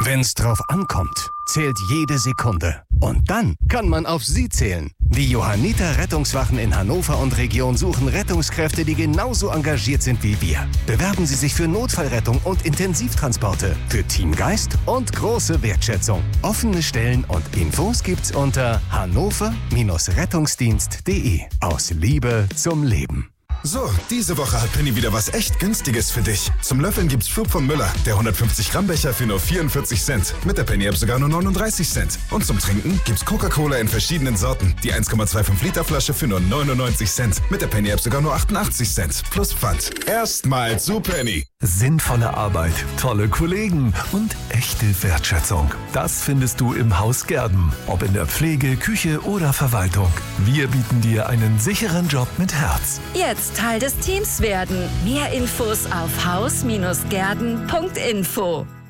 Wenn's drauf ankommt, zählt jede Sekunde. Und dann kann man auf Sie zählen. Die Johanniter Rettungswachen in Hannover und Region suchen Rettungskräfte, die genauso engagiert sind wie wir. Bewerben Sie sich für Notfallrettung und Intensivtransporte, für Teamgeist und große Wertschätzung. Offene Stellen und Infos gibt's unter hannover-rettungsdienst.de. Aus Liebe zum Leben. So, diese Woche hat Penny wieder was echt Günstiges für dich. Zum Löffeln gibt's Schub von Müller, der 150 Gramm Becher für nur 44 Cent. Mit der Penny App sogar nur 39 Cent. Und zum Trinken gibt's Coca-Cola in verschiedenen Sorten. Die 1,25 Liter Flasche für nur 99 Cent. Mit der Penny App sogar nur 88 Cent. Plus Pfand. Erstmal zu Penny. Sinnvolle Arbeit, tolle Kollegen und echte Wertschätzung. Das findest du im Haus Gerden. Ob in der Pflege, Küche oder Verwaltung. Wir bieten dir einen sicheren Job mit Herz. Jetzt Teil des Teams werden. Mehr Infos auf haus-gerden.info.